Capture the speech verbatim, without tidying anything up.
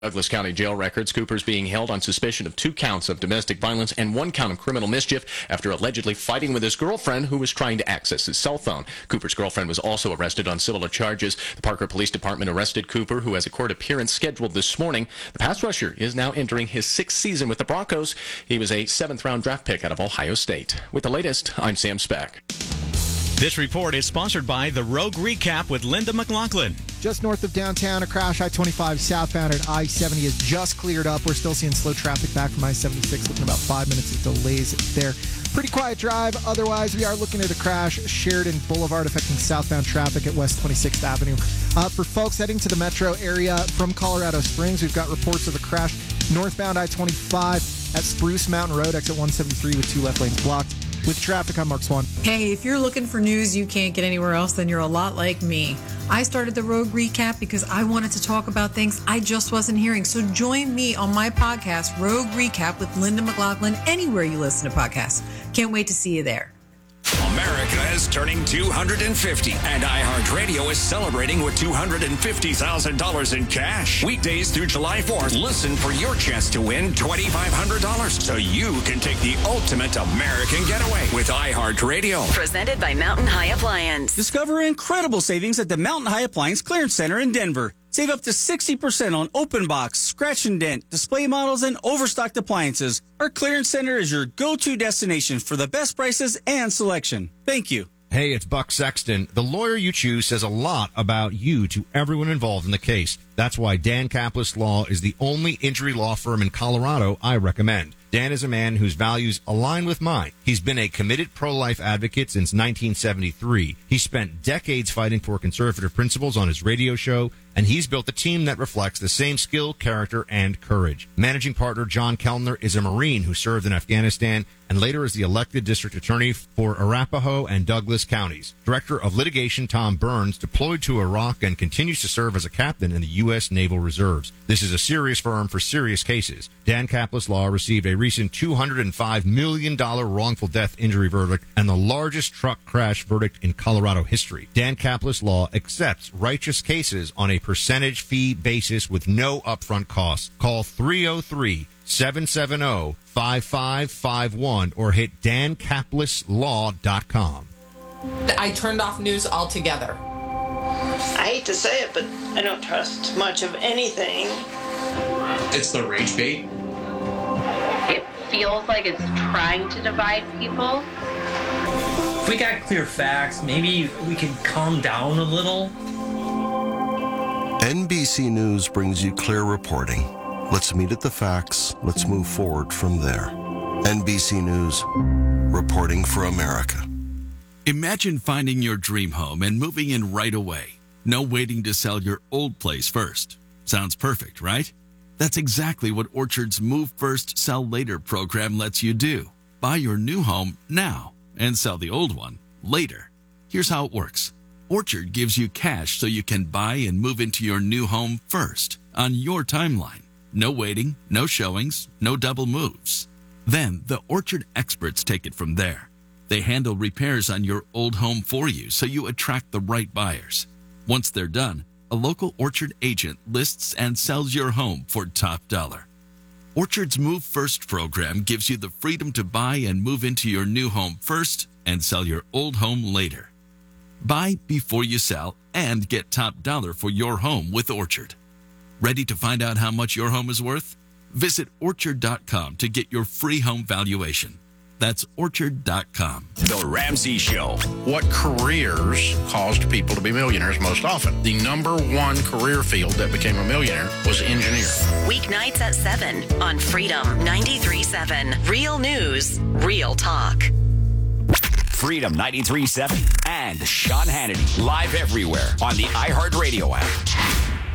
Douglas County jail records. Cooper's being held on suspicion of two counts of domestic violence and one count of criminal mischief after allegedly fighting with his girlfriend who was trying to access his cell phone. Cooper's girlfriend was also arrested on civil charges. The Parker Police Department arrested Cooper, who has a court appearance scheduled this morning. The pass rusher is now entering his sixth season with the Broncos. He was a seventh-round draft pick out of Ohio State. With the latest, I'm Sam Speck. This report is sponsored by The Rogue Recap with Linda McLaughlin. Just north of downtown, a crash I twenty-five southbound at I seventy is just cleared up. We're still seeing slow traffic back from I seventy-six, looking about five minutes of delays there. Pretty quiet drive. Otherwise, we are looking at a crash, Sheridan Boulevard, affecting southbound traffic at West twenty-sixth Avenue. Uh, for folks heading to the metro area from Colorado Springs, we've got reports of a crash northbound I twenty-five at Spruce Mountain Road, exit one seventy-three with two left lanes blocked. With traffic, I'm Mark Swan. Hey, if you're looking for news you can't get anywhere else, then you're a lot like me. I started the Rogue Recap because I wanted to talk about things I just wasn't hearing. So join me on my podcast, Rogue Recap with Linda McLaughlin, anywhere you listen to podcasts. Can't wait to see you there. America is turning two hundred fifty, and iHeartRadio is celebrating with two hundred fifty thousand dollars in cash. Weekdays through July fourth, listen for your chance to win twenty-five hundred dollars so you can take the ultimate American getaway with iHeartRadio. Presented by Mountain High Appliance. Discover incredible savings at the Mountain High Appliance Clearance Center in Denver. Save up to sixty percent on open box, scratch and dent, display models, and overstocked appliances. Our clearance center is your go-to destination for the best prices and selection. Thank you. Hey, it's Buck Sexton. The lawyer you choose says a lot about you to everyone involved in the case. That's why Dan Kaplis Law is the only injury law firm in Colorado I recommend. Dan is a man whose values align with mine. He's been a committed pro-life advocate since nineteen seventy-three. He spent decades fighting for conservative principles on his radio show, and he's built a team that reflects the same skill, character, and courage. Managing partner John Kellner is a Marine who served in Afghanistan and later is the elected district attorney for Arapahoe and Douglas counties. Director of litigation Tom Burns deployed to Iraq and continues to serve as a captain in the U S Naval Reserves. This is a serious firm for serious cases. Dan Kaplis Law received a recent two hundred five million dollars wrongful death injury verdict and the largest truck crash verdict in Colorado history. Dan Kaplis Law accepts righteous cases on a percentage fee basis with no upfront costs. Call three oh three, seven seven zero, five five five one or hit dan kaplis law dot com. I turned off news altogether. I hate to say it, but I don't trust much of anything. It's the rage bait. It feels like it's trying to divide people. If we got clear facts, maybe we could calm down a little. N B C News brings you clear reporting. Let's meet at the facts. Let's move forward from there. N B C News, reporting for America. Imagine finding your dream home and moving in right away. No waiting to sell your old place first. Sounds perfect, right? That's exactly what Orchard's Move First, Sell Later program lets you do. Buy your new home now and sell the old one later. Here's how it works. Orchard gives you cash so you can buy and move into your new home first on your timeline. No waiting, no showings, no double moves. Then the Orchard experts take it from there. They handle repairs on your old home for you so you attract the right buyers. Once they're done, a local Orchard agent lists and sells your home for top dollar. Orchard's Move First program gives you the freedom to buy and move into your new home first and sell your old home later. Buy before you sell and get top dollar for your home with Orchard. Ready to find out how much your home is worth? Visit orchard dot com to get your free home valuation. That's orchard dot com. The Ramsey Show. What careers caused people to be millionaires most often? The number one career field that became a millionaire was engineer. Weeknights at seven on Freedom ninety-three point seven. Real news, real talk. Freedom ninety-three point seven and Sean Hannity live everywhere on the iHeartRadio app.